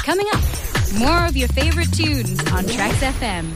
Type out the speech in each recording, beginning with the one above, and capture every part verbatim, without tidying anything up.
Coming up, more of your favorite tunes on Tracks F M.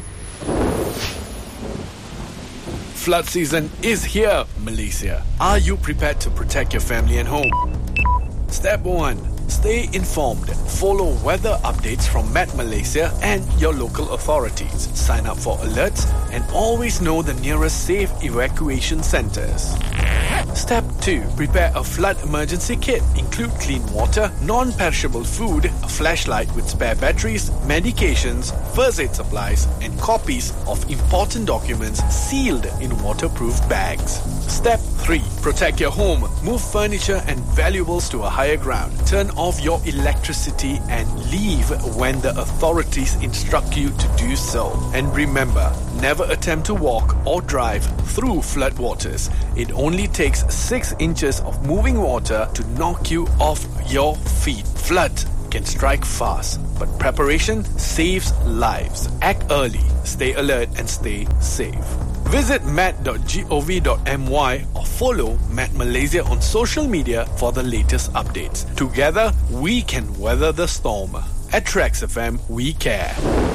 Flood season is here, Malaysia. Are you prepared to protect your family and home? Step one. Stay informed. Follow weather updates from Met Malaysia and your local authorities. Sign up for alerts and always know the nearest safe evacuation centers. Step two. Prepare a flood emergency kit. Include clean water, non-perishable food, a flashlight with spare batteries, medications, first aid supplies, and copies of important documents sealed in waterproof bags. Step three. Protect your home. Move furniture and valuables to a higher ground. Turn off your electricity and leave when the authorities instruct you to do so. And remember, never attempt to walk or drive through floodwaters. It only takes six inches of moving water to knock you off your feet. Flood can strike fast, but preparation saves lives. Act early, stay alert, and stay safe. Visit mat dot gov dot my or follow Met Malaysia on social media for the latest updates. Together, we can weather the storm. At Tracks F M, we care.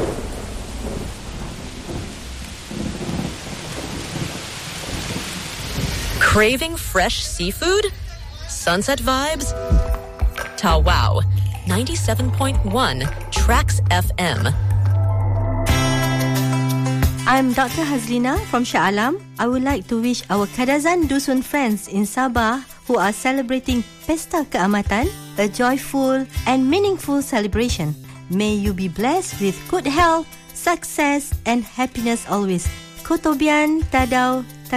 Craving fresh seafood? Sunset vibes? Tawau, ninety-seven point one Tracks F M. I'm Doctor Hazlina from Shah Alam. I would like to wish our Kadazan Dusun friends in Sabah who are celebrating Pesta Keamatan a joyful and meaningful celebration. May you be blessed with good health, success and happiness always. Kotobian Tadau